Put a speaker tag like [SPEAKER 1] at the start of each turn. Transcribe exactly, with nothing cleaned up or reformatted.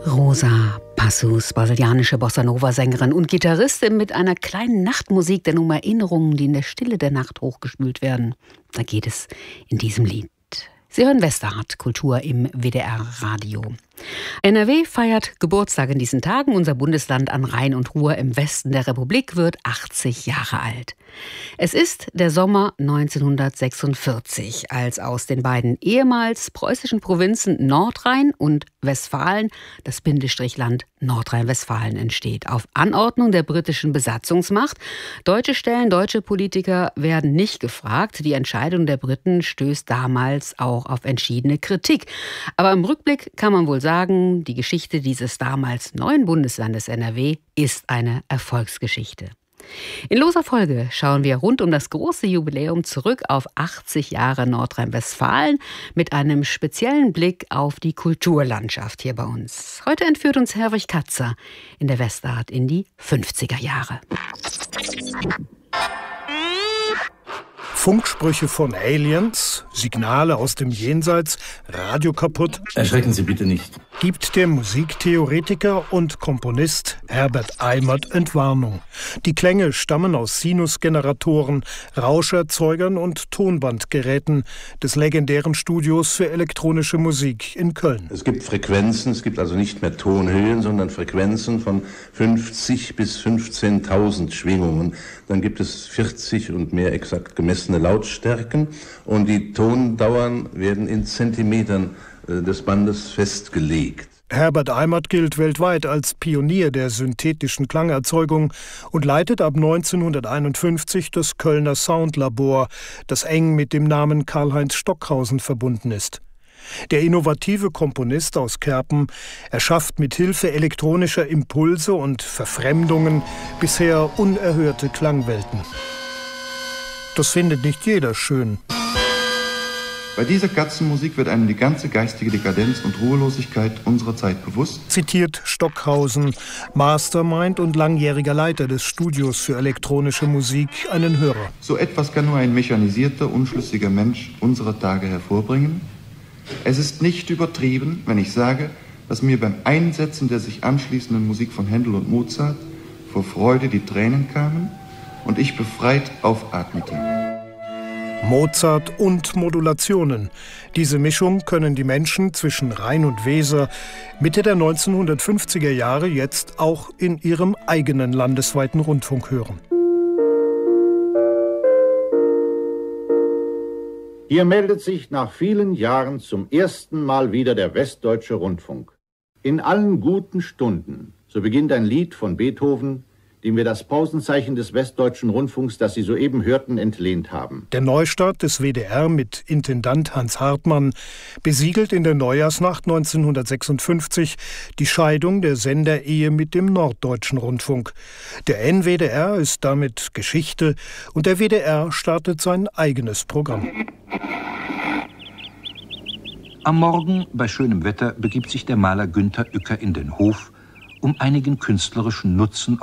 [SPEAKER 1] Rosa Passus, brasilianische Bossa-Nova-Sängerin und Gitarristin mit einer kleinen Nachtmusik, denn um Erinnerungen, die in der Stille der Nacht hochgespült werden. Da geht es in diesem Lied. Sie hören Westerhardt, Kultur im W D R-Radio. N R W feiert Geburtstag in diesen Tagen. Unser Bundesland an Rhein und Ruhr im Westen der Republik wird achtzig Jahre alt. Es ist der Sommer neunzehnhundertsechsundvierzig, als aus den beiden ehemals preußischen Provinzen Nordrhein und Westfalen das Bindestrichland Nordrhein-Westfalen entsteht. Auf Anordnung der britischen Besatzungsmacht. Deutsche Stellen, deutsche Politiker werden nicht gefragt. Die Entscheidung der Briten stößt damals auch auf entschiedene Kritik. Aber im Rückblick kann man wohl sagen, die Geschichte dieses damals neuen Bundeslandes N R W ist eine Erfolgsgeschichte. In loser Folge schauen wir rund um das große Jubiläum zurück auf achtzig Jahre Nordrhein-Westfalen mit einem speziellen Blick auf die Kulturlandschaft hier bei uns. Heute entführt uns Herwig Katzer in der Westerhardt in die fünfziger Jahre.
[SPEAKER 2] Funksprüche von Aliens, Signale aus dem Jenseits, Radio kaputt.
[SPEAKER 3] Erschrecken Sie bitte nicht.
[SPEAKER 2] Gibt der Musiktheoretiker und Komponist Herbert Eimert Entwarnung. Die Klänge stammen aus Sinusgeneratoren, Rauscherzeugern und Tonbandgeräten des legendären Studios für elektronische Musik in Köln.
[SPEAKER 4] Es gibt Frequenzen, es gibt also nicht mehr Tonhöhen, sondern Frequenzen von fünfzig bis fünfzehntausend Schwingungen. Dann gibt es vierzig und mehr exakt gemessene Lautstärken und die Tondauern werden in Zentimetern des Bandes festgelegt.
[SPEAKER 2] Herbert Eimert gilt weltweit als Pionier der synthetischen Klangerzeugung und leitet ab neunzehnhunderteinundfünfzig das Kölner Soundlabor, das eng mit dem Namen Karl-Heinz Stockhausen verbunden ist. Der innovative Komponist aus Kerpen erschafft mit Hilfe elektronischer Impulse und Verfremdungen bisher unerhörte Klangwelten. Das findet nicht jeder schön.
[SPEAKER 5] Bei dieser Katzenmusik wird einem die ganze geistige Dekadenz und Ruhelosigkeit unserer Zeit bewusst,
[SPEAKER 2] zitiert Stockhausen, Mastermind und langjähriger Leiter des Studios für elektronische Musik, einen Hörer.
[SPEAKER 5] So etwas kann nur ein mechanisierter, unschlüssiger Mensch unserer Tage hervorbringen. Es ist nicht übertrieben, wenn ich sage, dass mir beim Einsetzen der sich anschließenden Musik von Händel und Mozart vor Freude die Tränen kamen und ich befreit aufatmete.
[SPEAKER 2] Mozart und Modulationen. Diese Mischung können die Menschen zwischen Rhein und Weser Mitte der neunzehnhundertfünfziger Jahre jetzt auch in ihrem eigenen landesweiten Rundfunk hören.
[SPEAKER 6] Hier meldet sich nach vielen Jahren zum ersten Mal wieder der Westdeutsche Rundfunk. In allen guten Stunden, so beginnt ein Lied von Beethoven, dem wir das Pausenzeichen des Westdeutschen Rundfunks, das Sie soeben hörten, entlehnt haben.
[SPEAKER 2] Der Neustart des W D R mit Intendant Hans Hartmann besiegelt in der Neujahrsnacht neunzehnhundertsechsundfünfzig die Scheidung der Senderehe mit dem Norddeutschen Rundfunk. Der N W D R ist damit Geschichte und der W D R startet sein eigenes Programm.
[SPEAKER 7] Am Morgen bei schönem Wetter begibt sich der Maler Günther Uecker in den Hof, um einigen künstlerischen Nutzen